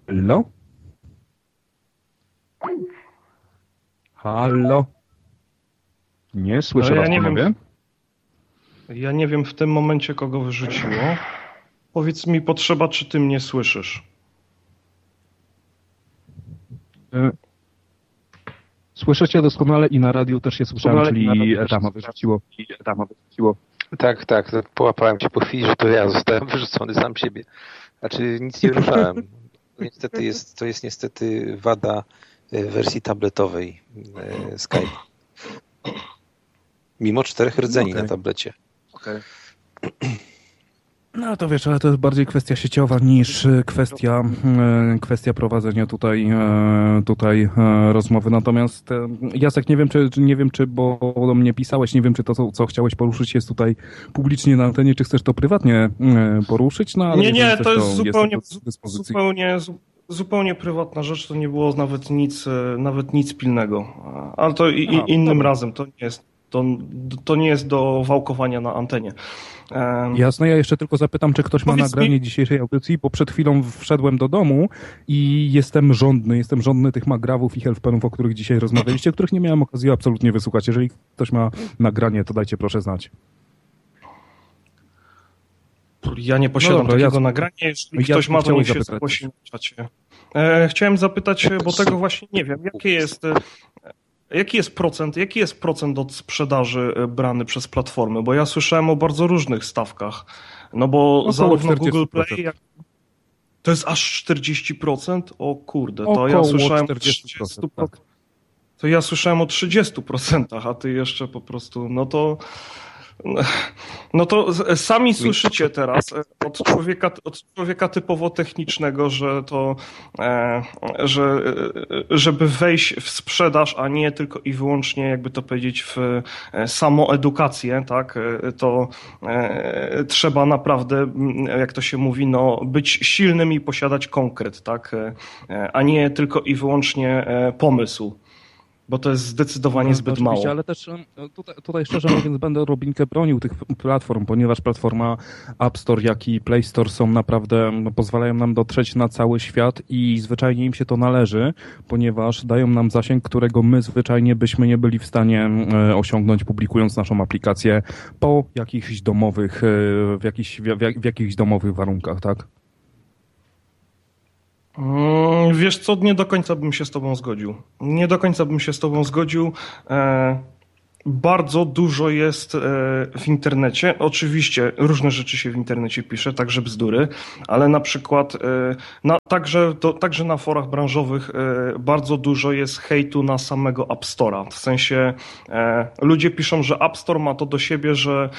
Halo? Halo? Nie słyszę was, panowie? Ja nie wiem w tym momencie, kogo wyrzuciło. Powiedz mi, potrzeba, czy ty mnie słyszysz? Słyszę cię doskonale i na radiu też się słyszałem, czyli Adama wyrzuciło. Tak, połapałem cię po chwili, że to ja zostałem wyrzucony sam siebie. Znaczy nic nie ruszałem. Niestety to jest niestety wada wersji tabletowej Skype. Mimo 4 rdzeni na tablecie. Okay. No to wiesz, ale to jest bardziej kwestia sieciowa niż kwestia prowadzenia tutaj rozmowy. Natomiast Jacek, nie wiem, czy bo do mnie pisałeś, nie wiem, czy to, co chciałeś poruszyć, jest tutaj publicznie na antenie, czy chcesz to prywatnie poruszyć? No, ale nie, to jest zupełnie prywatna rzecz, to nie było nawet nic pilnego. Ale to innym razem, to nie jest do wałkowania na antenie. Jasne, ja jeszcze tylko zapytam, czy ktoś ma nagranie dzisiejszej audycji, bo przed chwilą wszedłem do domu i jestem żądny tych magrawów i helfpenów, o których dzisiaj rozmawialiście, których nie miałem okazji absolutnie wysłuchać. Jeżeli ktoś ma nagranie, to dajcie proszę znać. Ja nie posiadam takiego nagrania, jeżeli ktoś ma, to niech się zgłosi na czacie. Chciałem zapytać, bo tego właśnie nie wiem, jaki jest procent od sprzedaży brany przez platformy? Bo ja słyszałem o bardzo różnych stawkach. No bo zarówno Google Play, to jest aż 40%? O kurde, to ja słyszałem o 30%. To ja słyszałem o 30%, a ty jeszcze po prostu, no to sami słyszycie teraz od człowieka typowo technicznego, że żeby wejść w sprzedaż, a nie tylko i wyłącznie, jakby to powiedzieć, w samoedukację, tak, to trzeba naprawdę, jak to się mówi, być silnym i posiadać konkret, tak, a nie tylko i wyłącznie pomysł. Bo to jest zdecydowanie zbyt mało. Ale też tutaj szczerze mówiąc będę odrobinkę bronił tych platform, ponieważ platforma App Store, jak i Play Store są naprawdę, pozwalają nam dotrzeć na cały świat i zwyczajnie im się to należy, ponieważ dają nam zasięg, którego my zwyczajnie byśmy nie byli w stanie osiągnąć, publikując naszą aplikację po jakichś domowych, w jakichś domowych warunkach, tak? Wiesz co, nie do końca bym się z tobą zgodził. Bardzo dużo jest w internecie. Oczywiście różne rzeczy się w internecie pisze, także bzdury, ale na przykład także na forach branżowych bardzo dużo jest hejtu na samego App Store'a. W sensie ludzie piszą, że App Store ma to do siebie, że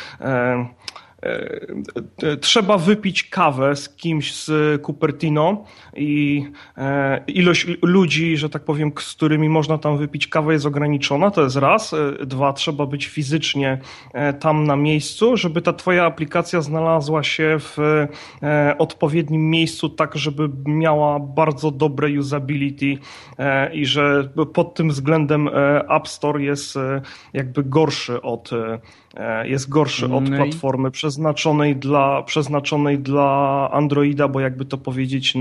trzeba wypić kawę z kimś z Cupertino i ilość ludzi, że tak powiem, z którymi można tam wypić kawę jest ograniczona, to jest raz. Dwa, trzeba być fizycznie tam na miejscu, żeby ta twoja aplikacja znalazła się w odpowiednim miejscu tak, żeby miała bardzo dobre usability i że pod tym względem App Store jest jakby gorszy od platformy przeznaczonej dla Androida, bo jakby to powiedzieć,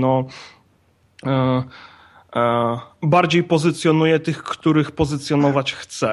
bardziej pozycjonuje tych, których pozycjonować chce.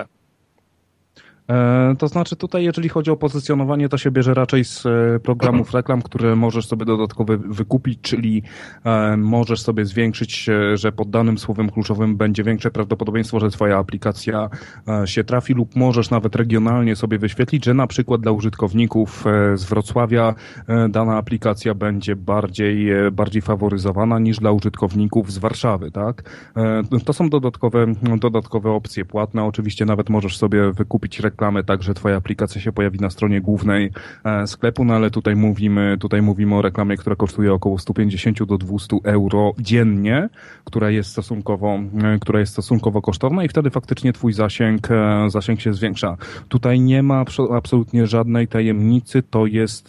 To znaczy tutaj, jeżeli chodzi o pozycjonowanie, to się bierze raczej z programów reklam, które możesz sobie dodatkowo wykupić, czyli możesz sobie zwiększyć, że pod danym słowem kluczowym będzie większe prawdopodobieństwo, że twoja aplikacja się trafi, lub możesz nawet regionalnie sobie wyświetlić, że na przykład dla użytkowników z Wrocławia dana aplikacja będzie bardziej faworyzowana niż dla użytkowników z Warszawy, tak? To są dodatkowe opcje płatne. Oczywiście nawet możesz sobie wykupić reklamę tak, że twoja aplikacja się pojawi na stronie głównej sklepu, no ale tutaj mówimy o reklamie, która kosztuje około 150 do 200 euro dziennie, która jest stosunkowo kosztowna i wtedy faktycznie twój zasięg się zwiększa. Tutaj nie ma absolutnie żadnej tajemnicy, to jest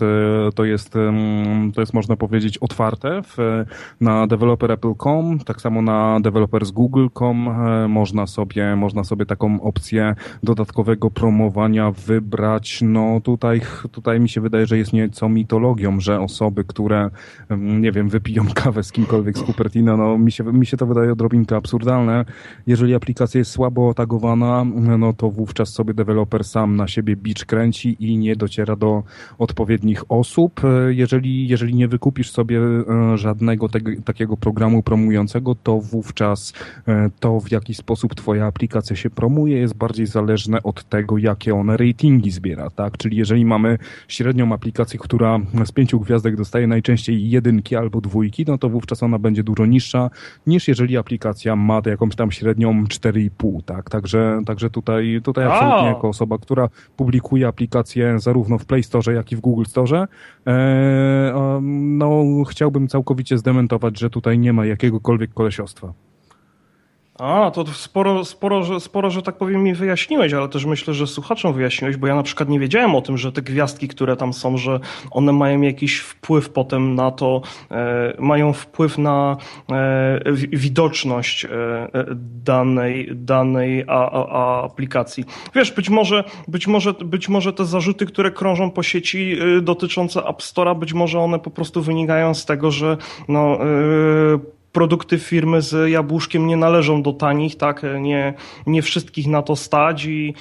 można powiedzieć otwarte na developer.apple.com, tak samo na developersgoogle.com można sobie taką opcję dodatkowego promowania oprogramowania wybrać, no tutaj mi się wydaje, że jest nieco mitologią, że osoby, które, nie wiem, wypiją kawę z kimkolwiek z Cupertino, no mi się to wydaje odrobinkę absurdalne. Jeżeli aplikacja jest słabo otagowana, no to wówczas sobie deweloper sam na siebie bicz kręci i nie dociera do odpowiednich osób. Jeżeli nie wykupisz sobie żadnego takiego programu promującego, to wówczas to, w jaki sposób twoja aplikacja się promuje, jest bardziej zależne od tego, jakie ona ratingi zbiera, tak? Czyli jeżeli mamy średnią aplikację, która z 5 gwiazdek dostaje najczęściej 1 albo 2, no to wówczas ona będzie dużo niższa, niż jeżeli aplikacja ma jakąś tam średnią 4,5, tak? Także tutaj absolutnie jako osoba, która publikuje aplikacje zarówno w Play Store, jak i w Google Store, no chciałbym całkowicie zdementować, że tutaj nie ma jakiegokolwiek kolesiostwa. To sporo, że tak powiem, mi wyjaśniłeś, ale też myślę, że słuchaczom wyjaśniłeś, bo ja na przykład nie wiedziałem o tym, że te gwiazdki, które tam są, że one mają jakiś wpływ potem na to, mają wpływ na widoczność danej aplikacji. Wiesz, być może te zarzuty, które krążą po sieci dotyczące App Store'a, być może one po prostu wynikają z tego, że produkty firmy z jabłuszkiem nie należą do tanich, tak? Nie wszystkich na to stać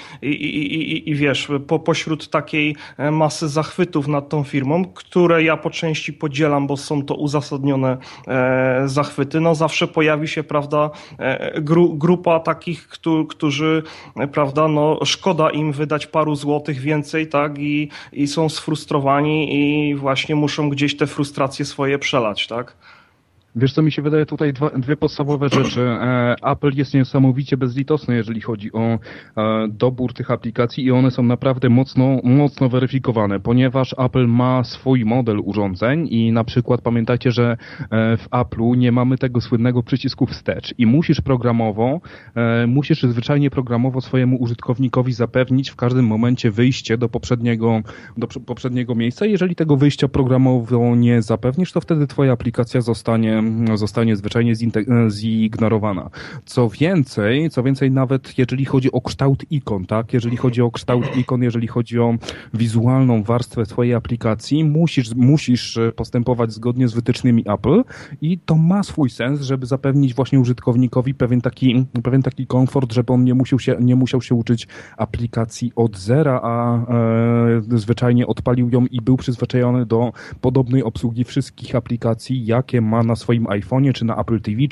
i wiesz, pośród takiej masy zachwytów nad tą firmą, które ja po części podzielam, bo są to uzasadnione zachwyty, no zawsze pojawi się, prawda, grupa takich, którzy, prawda, no szkoda im wydać paru złotych więcej, tak? I są sfrustrowani i właśnie muszą gdzieś te frustracje swoje przelać, tak? Wiesz co, mi się wydaje tutaj dwie podstawowe rzeczy. Apple jest niesamowicie bezlitosny, jeżeli chodzi o dobór tych aplikacji i one są naprawdę mocno weryfikowane, ponieważ Apple ma swój model urządzeń i na przykład pamiętajcie, że w Apple'u nie mamy tego słynnego przycisku wstecz i musisz zwyczajnie programowo swojemu użytkownikowi zapewnić w każdym momencie wyjście do poprzedniego miejsca. Jeżeli tego wyjścia programowo nie zapewnisz, to wtedy twoja aplikacja zostanie zwyczajnie zignorowana. Co więcej, nawet jeżeli chodzi o kształt ikon, tak? Jeżeli chodzi o wizualną warstwę twojej aplikacji, musisz postępować zgodnie z wytycznymi Apple i to ma swój sens, żeby zapewnić właśnie użytkownikowi pewien taki komfort, żeby on nie musiał się uczyć aplikacji od zera, a zwyczajnie odpalił ją i był przyzwyczajony do podobnej obsługi wszystkich aplikacji, jakie ma na swoim iPhone'ie, czy na Apple TV,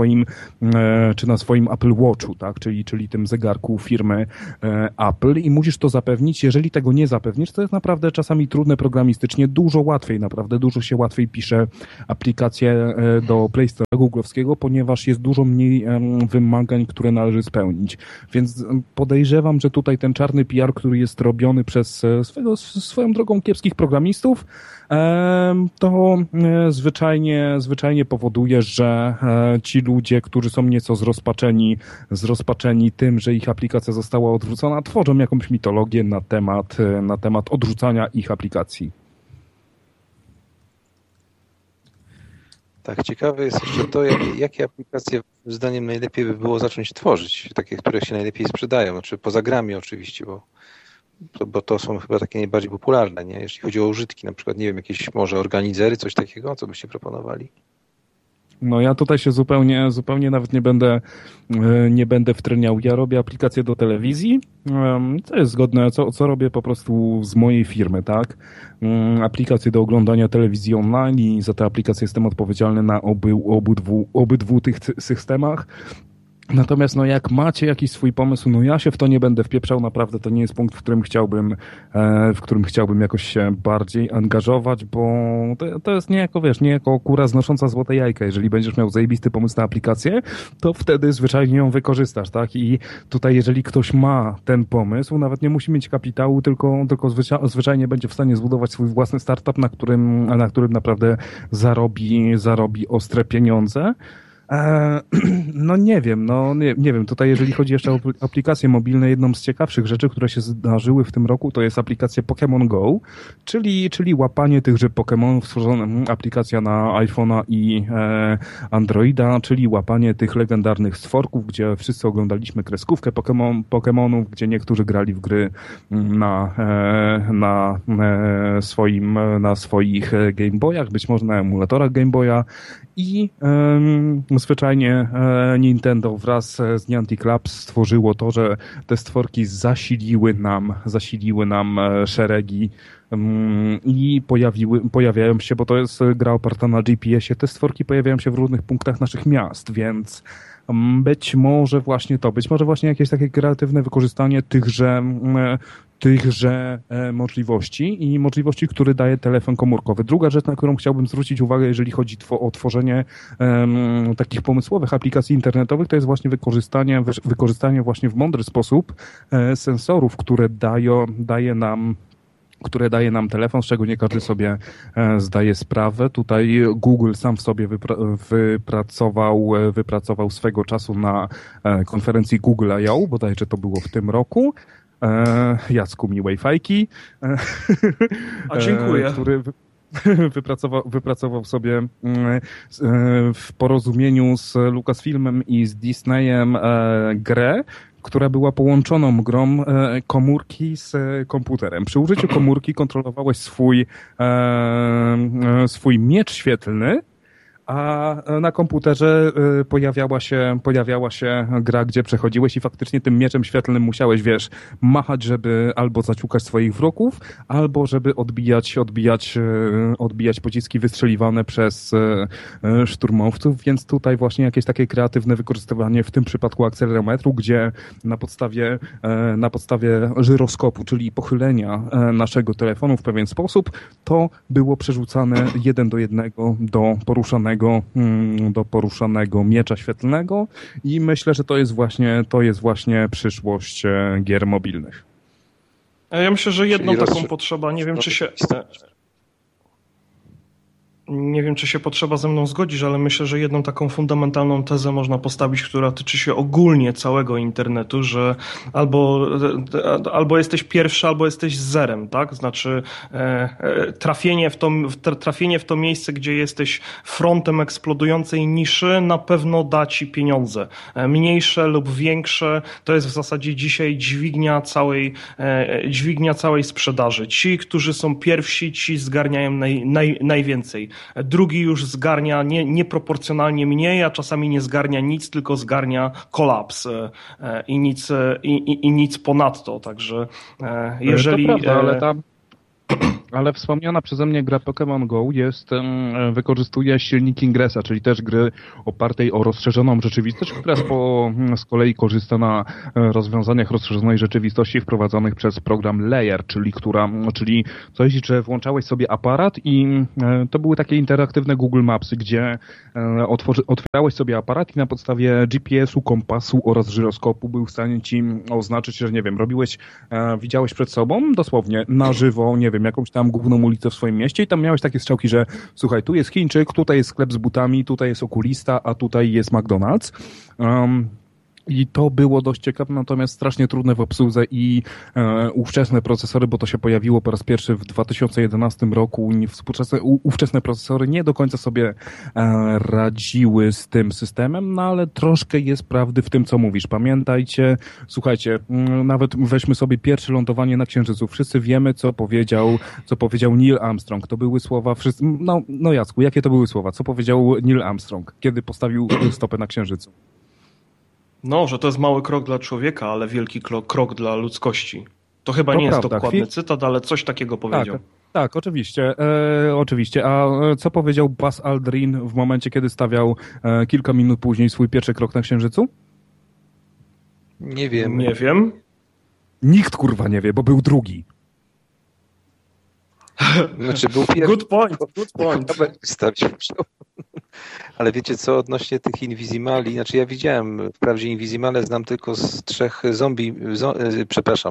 czy na swoim Apple Watchu, tak? Czyli tym zegarku firmy Apple i musisz to zapewnić. Jeżeli tego nie zapewnisz, to jest naprawdę czasami trudne programistycznie, dużo się łatwiej pisze aplikację do Play Store googlowskiego, ponieważ jest dużo mniej wymagań, które należy spełnić. Więc podejrzewam, że tutaj ten czarny PR, który jest robiony przez swoją drogą kiepskich programistów, to zwyczajnie powoduje, że ci ludzie, którzy są nieco zrozpaczeni tym, że ich aplikacja została odwrócona, tworzą jakąś mitologię na temat odrzucania ich aplikacji. Tak, ciekawe jest jeszcze to, jakie aplikacje zdaniem najlepiej by było zacząć tworzyć, takie, które się najlepiej sprzedają, znaczy poza grami oczywiście, bo to są chyba takie najbardziej popularne, nie? Jeśli chodzi o użytki, na przykład, nie wiem, jakieś może organizery, coś takiego, co byście proponowali? No ja tutaj się zupełnie nawet nie będę wtreniał. Ja robię aplikację do telewizji, to jest zgodne, co robię po prostu z mojej firmy, tak? Aplikację do oglądania telewizji online i za tę aplikację jestem odpowiedzialny na obydwu tych systemach. Natomiast jak macie jakiś swój pomysł, ja się w to nie będę wpieprzał, naprawdę to nie jest punkt, w którym chciałbym jakoś się bardziej angażować, bo to jest niejako kura znosząca złote jajka. Jeżeli będziesz miał zajebisty pomysł na aplikację, to wtedy zwyczajnie ją wykorzystasz, tak? I tutaj jeżeli ktoś ma ten pomysł, nawet nie musi mieć kapitału, tylko zwyczajnie będzie w stanie zbudować swój własny startup, na którym naprawdę zarobi ostre pieniądze. No nie wiem, nie wiem. Tutaj jeżeli chodzi jeszcze o aplikacje mobilne, jedną z ciekawszych rzeczy, które się zdarzyły w tym roku, to jest aplikacja Pokémon Go, czyli łapanie tychże Pokémonów, stworzona aplikacja na iPhone'a i Androida, czyli łapanie tych legendarnych stworków, gdzie wszyscy oglądaliśmy kreskówkę Pokémonów, gdzie niektórzy grali w gry na swoich Game Boyach, być może na emulatorach Game Boya i zwyczajnie Nintendo wraz z Niantic Labs stworzyło to, że te stworki zasiliły nam szeregi i pojawiają się, bo to jest gra oparta na GPS-ie, te stworki pojawiają się w różnych punktach naszych miast, więc być może właśnie jakieś takie kreatywne wykorzystanie tychże możliwości, które daje telefon komórkowy. Druga rzecz, na którą chciałbym zwrócić uwagę, jeżeli chodzi o tworzenie takich pomysłowych aplikacji internetowych, to jest właśnie wykorzystanie właśnie w mądry sposób sensorów, które daje nam telefon, z czego nie każdy sobie zdaje sprawę. Tutaj Google sam w sobie wypracował swego czasu na konferencji Google I.O., bodajże to było w tym roku. Jacku, miłej fajki. A dziękuję. Który wypracował sobie w porozumieniu z Lucasfilmem i z Disneyem grę, która była połączoną grą komórki z komputerem. Przy użyciu komórki kontrolowałeś swój miecz świetlny, a na komputerze pojawiała się gra, gdzie przechodziłeś i faktycznie tym mieczem świetlnym musiałeś, machać, żeby albo zaciukać swoich wrogów, albo żeby odbijać pociski wystrzeliwane przez szturmowców, więc tutaj właśnie jakieś takie kreatywne wykorzystywanie w tym przypadku akcelerometru, gdzie na podstawie żyroskopu, czyli pochylenia naszego telefonu w pewien sposób, to było przerzucane 1:1 do poruszanego miecza świetlnego i myślę, że to jest właśnie przyszłość gier mobilnych. Ja myślę, że jedną taką potrzeba, nie wiem, czy się potrzeba ze mną zgodzisz, ale myślę, że jedną taką fundamentalną tezę można postawić, która tyczy się ogólnie całego internetu, że albo jesteś pierwszy, albo jesteś zerem, tak? Znaczy trafienie w to miejsce, gdzie jesteś frontem eksplodującej niszy, na pewno da ci pieniądze. Mniejsze lub większe, to jest w zasadzie dzisiaj dźwignia całej sprzedaży. Ci, którzy są pierwsi, ci zgarniają najwięcej. Drugi już zgarnia nieproporcjonalnie mniej, a czasami nie zgarnia nic, tylko zgarnia kolaps i nic ponadto. Także jeżeli... To prawda, ale wspomniana przeze mnie gra Pokémon Go wykorzystuje silnik Ingressa, czyli też gry opartej o rozszerzoną rzeczywistość, która z kolei korzysta na rozwiązaniach rozszerzonej rzeczywistości wprowadzonych przez program Layer, czyli coś, że włączałeś sobie aparat i to były takie interaktywne Google Mapsy, gdzie otwierałeś sobie aparat i na podstawie GPS-u, kompasu oraz żyroskopu był w stanie ci oznaczyć, że widziałeś przed sobą dosłownie na żywo, jakąś tam główną ulicę w swoim mieście i tam miałeś takie strzałki, że słuchaj, tu jest Chińczyk, tutaj jest sklep z butami, tutaj jest okulista, a tutaj jest McDonald's. I to było dość ciekawe, natomiast strasznie trudne w obsłudze i ówczesne procesory, bo to się pojawiło po raz pierwszy w 2011 roku. Ówczesne procesory nie do końca sobie radziły z tym systemem, ale troszkę jest prawdy w tym, co mówisz. Pamiętajcie, słuchajcie, nawet weźmy sobie pierwsze lądowanie na Księżycu. Wszyscy wiemy, co powiedział Neil Armstrong. To były słowa, no Jacku, jakie to były słowa? Co powiedział Neil Armstrong, kiedy postawił stopę na Księżycu? No, że to jest mały krok dla człowieka, ale wielki krok dla ludzkości. To chyba nie jest dokładny cytat, ale coś takiego powiedział. Tak, oczywiście. A co powiedział Buzz Aldrin w momencie, kiedy stawiał kilka minut później swój pierwszy krok na Księżycu? Nie wiem. Nie wiem. Nikt kurwa nie wie, bo był drugi. Znaczy był pierwszy. Good point. Ale wiecie co, odnośnie tych Invisimali, znaczy ja widziałem, wprawdzie Invisimale znam tylko z 3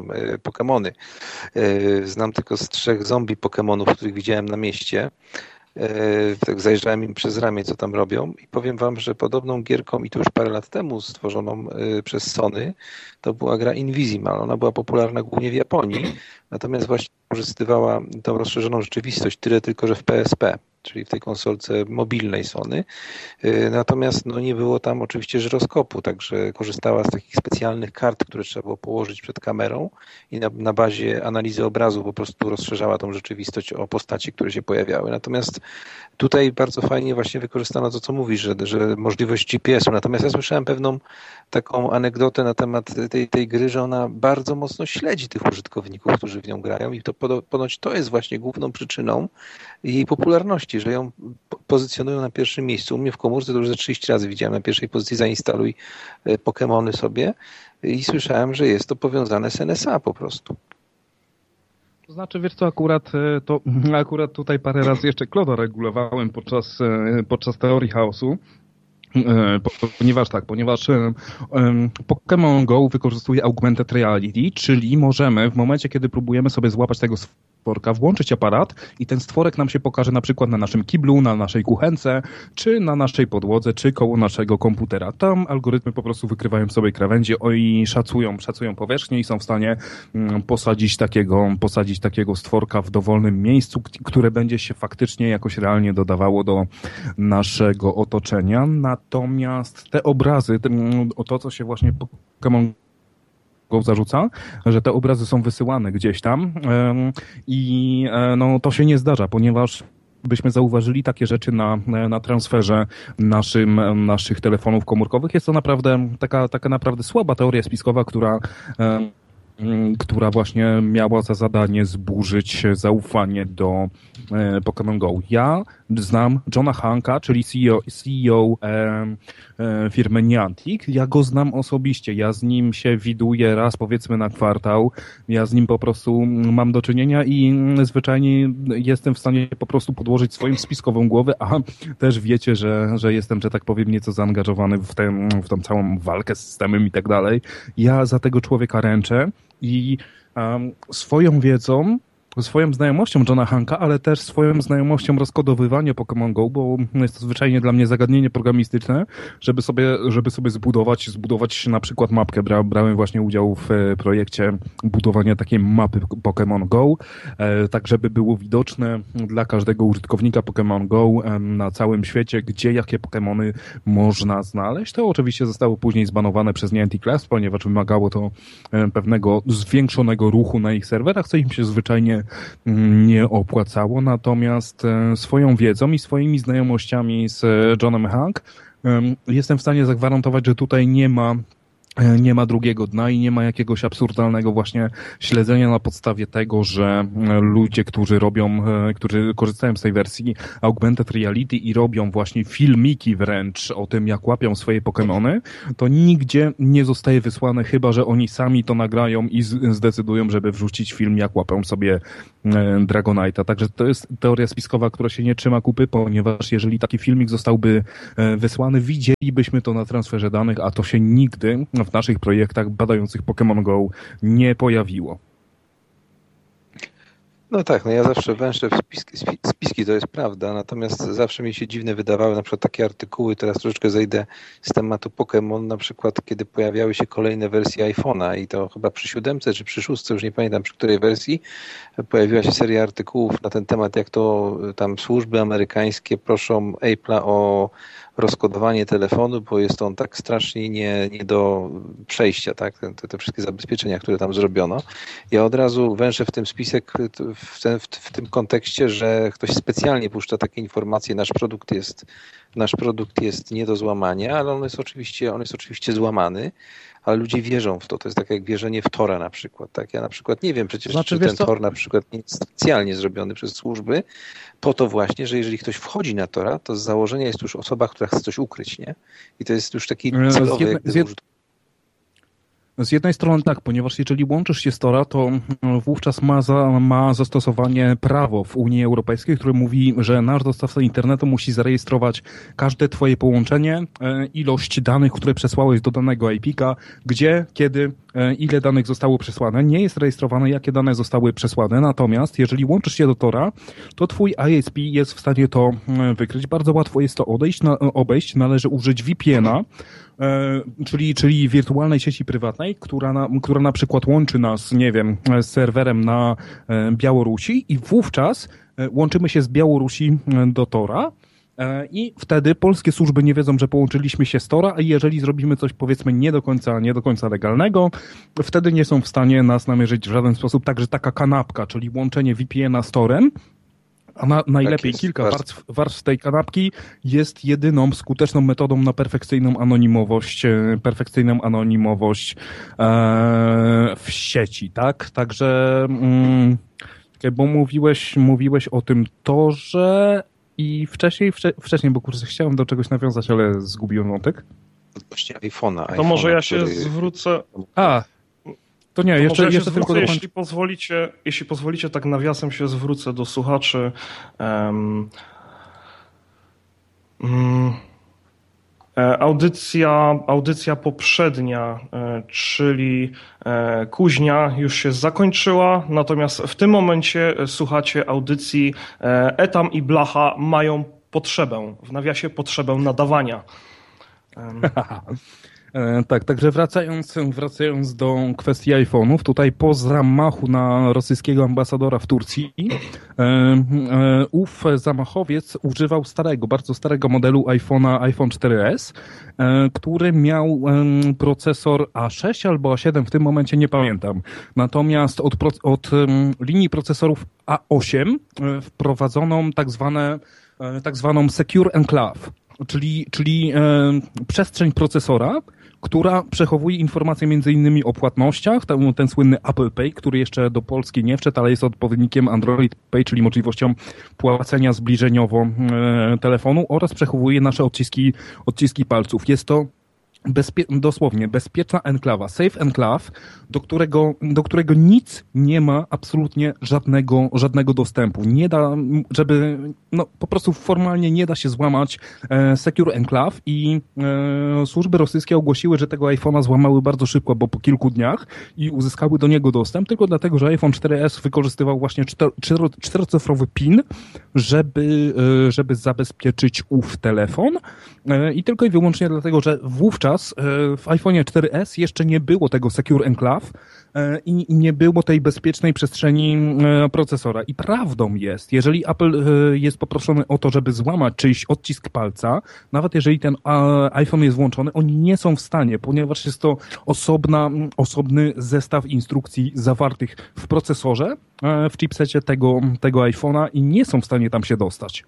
Pokemony. Znam tylko z 3 zombie Pokemonów, których widziałem na mieście, Tak zajrzałem im przez ramię, co tam robią i powiem wam, że podobną gierką i to już parę lat temu stworzoną przez Sony, to była gra Invisimal. Ona była popularna głównie w Japonii, natomiast właśnie wykorzystywała tą rozszerzoną rzeczywistość, tyle tylko, że w PSP, czyli w tej konsolce mobilnej Sony. Natomiast nie było tam oczywiście żyroskopu, także korzystała z takich specjalnych kart, które trzeba było położyć przed kamerą i na bazie analizy obrazu po prostu rozszerzała tą rzeczywistość o postaci, które się pojawiały. Natomiast tutaj bardzo fajnie właśnie wykorzystano to, co mówisz, że możliwość GPS-u. Natomiast ja słyszałem pewną taką anegdotę na temat tej gry, że ona bardzo mocno śledzi tych użytkowników, którzy w nią grają i to ponoć to jest właśnie główną przyczyną jej popularności, że ją pozycjonują na pierwszym miejscu. U mnie w komórce to już ze 30 razy widziałem na pierwszej pozycji zainstaluj Pokemony sobie i słyszałem, że jest to powiązane z NSA po prostu. To znaczy, wiesz co, akurat tutaj parę razy jeszcze Kloda regulowałem podczas teorii chaosu. Ponieważ Pokémon Go wykorzystuje augmented reality, czyli możemy w momencie, kiedy próbujemy sobie złapać tego stworka, włączyć aparat i ten stworek nam się pokaże na przykład na naszym kiblu, na naszej kuchence, czy na naszej podłodze, czy koło naszego komputera. Tam algorytmy po prostu wykrywają sobie krawędzie i szacują powierzchnię i są w stanie posadzić takiego stworka w dowolnym miejscu, które będzie się faktycznie jakoś realnie dodawało do naszego otoczenia. Natomiast te obrazy, to co się właśnie Pokémon Go zarzuca, że te obrazy są wysyłane gdzieś tam i to się nie zdarza, ponieważ byśmy zauważyli takie rzeczy na transferze naszych telefonów komórkowych. Jest to naprawdę taka naprawdę słaba teoria spiskowa, która właśnie miała za zadanie zburzyć zaufanie do Pokémon Go. Ja znam Johna Hanka, czyli CEO firmy Niantic. Ja go znam osobiście. Ja z nim się widuję raz powiedzmy na kwartał. Ja z nim po prostu mam do czynienia i zwyczajnie jestem w stanie po prostu podłożyć swoim spiskową głowę, a też wiecie, że jestem, że tak powiem, nieco zaangażowany w tą całą walkę z systemem i tak dalej. Ja za tego człowieka ręczę i swoją wiedzą, swoją znajomością Johna Hanka, ale też swoją znajomością rozkodowywania Pokémon Go, bo jest to zwyczajnie dla mnie zagadnienie programistyczne, żeby sobie zbudować na przykład mapkę. Brałem właśnie udział w projekcie budowania takiej mapy Pokémon Go, tak żeby było widoczne dla każdego użytkownika Pokémon Go na całym świecie, gdzie jakie Pokémony można znaleźć. To oczywiście zostało później zbanowane przez Niantic Labs, ponieważ wymagało to pewnego zwiększonego ruchu na ich serwerach, co im się zwyczajnie nie opłacało, natomiast swoją wiedzą i swoimi znajomościami z Johnem Hank jestem w stanie zagwarantować, że tutaj nie ma drugiego dna i nie ma jakiegoś absurdalnego właśnie śledzenia na podstawie tego, że ludzie, którzy korzystają z tej wersji augmented reality i robią właśnie filmiki wręcz o tym, jak łapią swoje Pokemony, to nigdzie nie zostaje wysłane, chyba że oni sami to nagrają i zdecydują, żeby wrzucić film, jak łapią sobie Dragonite'a. Także to jest teoria spiskowa, która się nie trzyma kupy, ponieważ jeżeli taki filmik zostałby wysłany, widzielibyśmy to na transferze danych, a to się nigdy w naszych projektach badających Pokémon Go nie pojawiło. No tak, ja zawsze węszę w spiski, to jest prawda, natomiast zawsze mi się dziwne wydawały na przykład takie artykuły, teraz troszeczkę zejdę z tematu Pokémon, na przykład kiedy pojawiały się kolejne wersje iPhone'a i to chyba przy 7 czy przy 6, już nie pamiętam przy której wersji, pojawiła się seria artykułów na ten temat, jak to tam służby amerykańskie proszą Apple'a o rozkodowanie telefonu, bo jest on tak strasznie nie do przejścia, tak? Te wszystkie zabezpieczenia, które tam zrobiono. Ja od razu węszę w tym spisek w tym kontekście, że ktoś specjalnie puszcza takie informacje, nasz produkt jest nie do złamania, ale on jest oczywiście złamany, ale ludzie wierzą w to. To jest tak jak wierzenie w Tora na przykład. Tak? Ja na przykład nie wiem przecież, czy ten Tor na przykład nie jest specjalnie zrobiony przez służby, po to właśnie, że jeżeli ktoś wchodzi na Tora, to z założenia jest już osoba, która chce coś ukryć, nie? I to jest już taki celowy Z jednej strony tak, ponieważ jeżeli łączysz się z Tora, to wówczas ma zastosowanie prawo w Unii Europejskiej, które mówi, że nasz dostawca internetu musi zarejestrować każde twoje połączenie, ilość danych, które przesłałeś do danego IP-ka, gdzie, kiedy ile danych zostało przesłane, nie jest rejestrowane, jakie dane zostały przesłane, natomiast jeżeli łączysz się do Tora, to twój ISP jest w stanie to wykryć. Bardzo łatwo jest to obejść. Należy użyć VPN-a, czyli wirtualnej sieci prywatnej, która na przykład łączy nas, nie wiem, z serwerem na Białorusi i wówczas łączymy się z Białorusi do Tora. I wtedy polskie służby nie wiedzą, że połączyliśmy się z Tora, a jeżeli zrobimy coś, powiedzmy, nie do końca legalnego, wtedy nie są w stanie nas namierzyć w żaden sposób. Także taka kanapka, czyli łączenie VPN-a z Torem, a najlepiej tak kilka warstw tej kanapki jest jedyną skuteczną metodą na perfekcyjną anonimowość w sieci, tak? Także, bo mówiłeś o tym Torze i wcześniej, bo kurczę, chciałem do czegoś nawiązać, ale zgubiłem wątek. Właśnie iPhone'a. To może ja się zwrócę... To nie, jeszcze tylko jeśli pozwolicie, tak nawiasem się zwrócę do słuchaczy. Audycja poprzednia, czyli Kuźnia, już się zakończyła, natomiast w tym momencie słuchacie audycji Etam i Blacha mają potrzebę, w nawiasie potrzebę nadawania. Tak, także wracając do kwestii iPhone'ów, tutaj po zamachu na rosyjskiego ambasadora w Turcji, ów zamachowiec używał bardzo starego modelu iPhone 4S, który miał procesor A6 albo A7, w tym momencie nie pamiętam. Natomiast od linii procesorów A8 wprowadzono tak zwaną Secure Enclave, czyli przestrzeń procesora, która przechowuje informacje m.in. o płatnościach, ten słynny Apple Pay, który jeszcze do Polski nie wszedł, ale jest odpowiednikiem Android Pay, czyli możliwością płacenia zbliżeniowo telefonu, oraz przechowuje nasze odciski palców. Jest to dosłownie bezpieczna enklawa, safe enclave, do którego nic nie ma, absolutnie żadnego dostępu. Nie da, po prostu formalnie nie da się złamać secure enclave i służby rosyjskie ogłosiły, że tego iPhone'a złamały bardzo szybko, bo po kilku dniach i uzyskały do niego dostęp, tylko dlatego, że iPhone 4S wykorzystywał właśnie czterocyfrowy PIN, żeby zabezpieczyć ów telefon i tylko i wyłącznie dlatego, że wówczas w iPhone'ie 4S jeszcze nie było tego Secure Enclave i nie było tej bezpiecznej przestrzeni procesora. I prawdą jest, jeżeli Apple jest poproszony o to, żeby złamać czyjś odcisk palca, nawet jeżeli ten iPhone jest włączony, oni nie są w stanie, ponieważ jest to osobny zestaw instrukcji zawartych w procesorze, w chipsecie tego iPhone'a i nie są w stanie tam się dostać.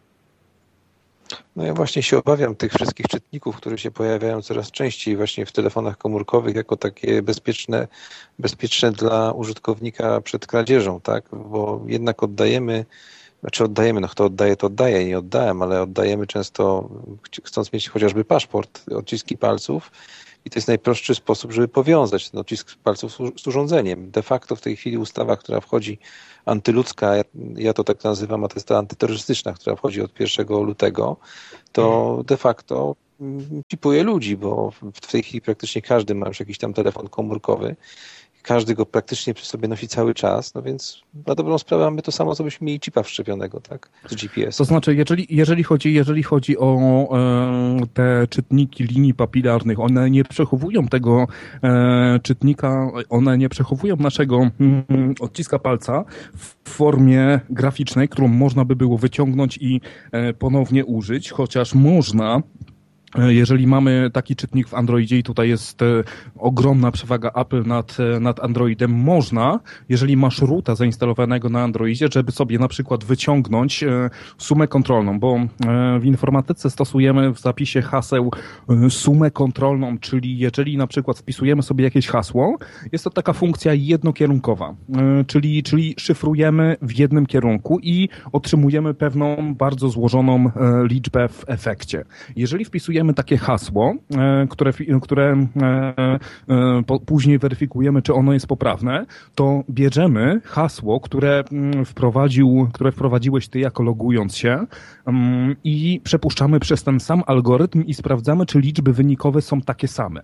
No ja właśnie się obawiam tych wszystkich czytników, które się pojawiają coraz częściej właśnie w telefonach komórkowych jako takie bezpieczne dla użytkownika przed kradzieżą, tak? Bo jednak kto oddaje, to oddaje, nie oddałem, ale oddajemy często, chcąc mieć chociażby paszport, odciski palców i to jest najprostszy sposób, żeby powiązać ten odcisk palców z urządzeniem. De facto w tej chwili ustawa, która wchodzi antyludzka, ja to tak nazywam, a to jest ta antyterrorystyczna, która wchodzi od 1 lutego, to de facto chipuje ludzi, bo w tej chwili praktycznie każdy ma już jakiś tam telefon komórkowy. Każdy go praktycznie przy sobie nosi cały czas, no więc na dobrą sprawę mamy to samo, co byśmy mieli chipa wszczepionego, tak? Z GPS. To znaczy, jeżeli chodzi o te czytniki linii papilarnych, one nie przechowują tego czytnika, one nie przechowują naszego odciska palca w formie graficznej, którą można by było wyciągnąć i ponownie użyć, chociaż można. Jeżeli mamy taki czytnik w Androidzie i tutaj jest ogromna przewaga Apple nad Androidem, można, jeżeli masz roota zainstalowanego na Androidzie, żeby sobie na przykład wyciągnąć sumę kontrolną, bo w informatyce stosujemy w zapisie haseł sumę kontrolną, czyli jeżeli na przykład wpisujemy sobie jakieś hasło, jest to taka funkcja jednokierunkowa, czyli szyfrujemy w jednym kierunku i otrzymujemy pewną bardzo złożoną liczbę w efekcie. Jeżeli wpisujemy wpisujemy takie hasło, które później weryfikujemy, czy ono jest poprawne, to bierzemy hasło, które wprowadziłeś ty jako logując się i przepuszczamy przez ten sam algorytm i sprawdzamy, czy liczby wynikowe są takie same.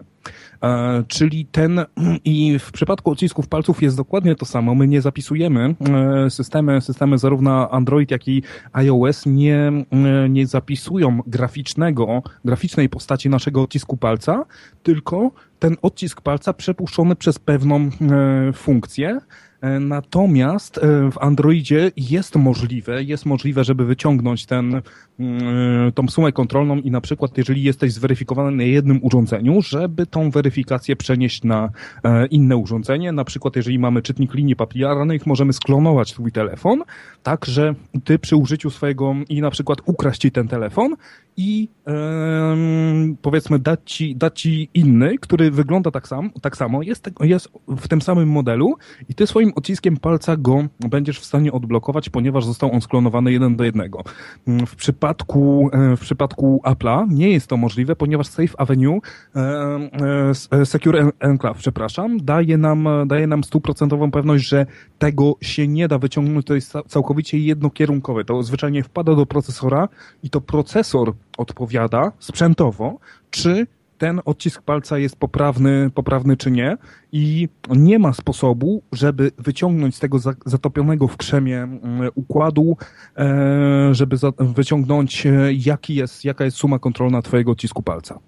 I w przypadku odcisków palców jest dokładnie to samo. My nie zapisujemy, systemy zarówno Android, jak i iOS nie zapisują graficznej postaci naszego odcisku palca, tylko ten odcisk palca przepuszczony przez pewną funkcję. Natomiast w Androidzie jest możliwe, żeby wyciągnąć tą sumę kontrolną i na przykład, jeżeli jesteś zweryfikowany na jednym urządzeniu, żeby tą weryfikację przenieść na inne urządzenie. Na przykład, jeżeli mamy czytnik linii papilarnych, możemy sklonować twój telefon, tak, że ty przy użyciu swojego i na przykład ukraść ci ten telefon i powiedzmy dać ci inny, który wygląda tak samo, jest w tym samym modelu i ty swoim odciskiem palca go będziesz w stanie odblokować, ponieważ został on sklonowany 1:1. W przypadku Apple'a nie jest to możliwe, ponieważ Safe Avenue, Secure Enclave, daje nam 100% pewność, że tego się nie da wyciągnąć, to jest całkowicie jednokierunkowe. To zwyczajnie wpada do procesora i to procesor odpowiada sprzętowo, czy ten odcisk palca jest poprawny czy nie i nie ma sposobu, żeby wyciągnąć z tego zatopionego w krzemie układu, żeby wyciągnąć jaka jest suma kontrolna twojego odcisku palca.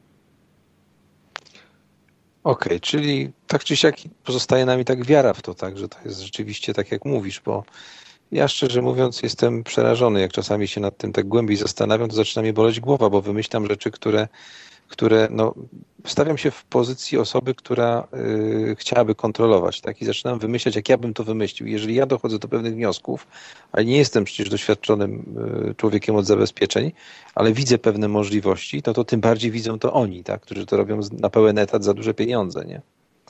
Okej, czyli tak czy siak pozostaje nam i tak wiara w to, tak, że to jest rzeczywiście tak, jak mówisz, bo ja szczerze mówiąc jestem przerażony, jak czasami się nad tym tak głębiej zastanawiam, to zaczyna mnie boleć głowa, bo wymyślam rzeczy, które stawiam się w pozycji osoby, która chciałaby kontrolować, tak? I zaczynam wymyślać, jak ja bym to wymyślił. Jeżeli ja dochodzę do pewnych wniosków, ale nie jestem przecież doświadczonym człowiekiem od zabezpieczeń, ale widzę pewne możliwości, to tym bardziej widzą to oni, tak? Którzy to robią na pełen etat za duże pieniądze, nie?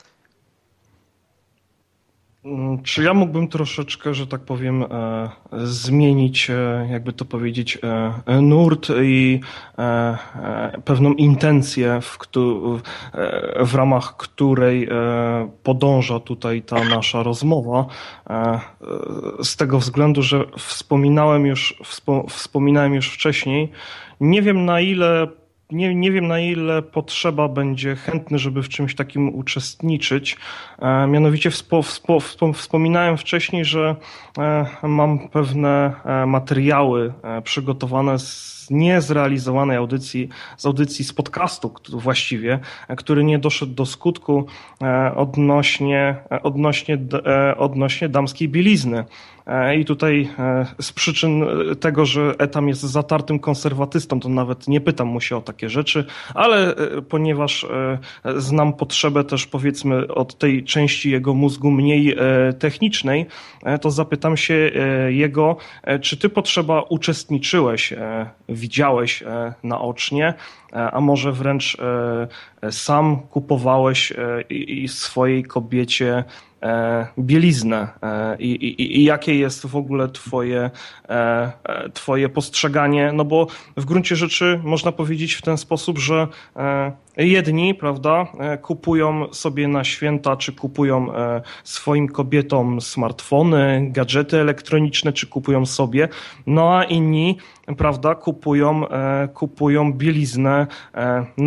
Czy ja mógłbym troszeczkę, że tak powiem, zmienić, jakby to powiedzieć, nurt i pewną intencję, w ramach której podąża tutaj ta nasza rozmowa, z tego względu, że wspominałem już wcześniej, nie wiem na ile potrzeba będzie chętny, żeby w czymś takim uczestniczyć. Mianowicie wspominałem wcześniej, że mam pewne materiały przygotowane z niezrealizowanej audycji, z podcastu właściwie, który nie doszedł do skutku odnośnie damskiej bielizny. I tutaj z przyczyn tego, że Etam jest zatartym konserwatystą, to nawet nie pytam mu się o takie rzeczy, ale ponieważ znam potrzebę też powiedzmy od tej części jego mózgu mniej technicznej, to zapytam się jego, czy ty potrzeba uczestniczyłeś, widziałeś naocznie, a może wręcz sam kupowałeś i swojej kobiecie bieliznę i jakie jest w ogóle twoje postrzeganie, no bo w gruncie rzeczy można powiedzieć w ten sposób, że jedni, prawda, kupują sobie na święta, czy kupują swoim kobietom smartfony, gadżety elektroniczne, czy kupują sobie, no a inni, prawda, kupują bieliznę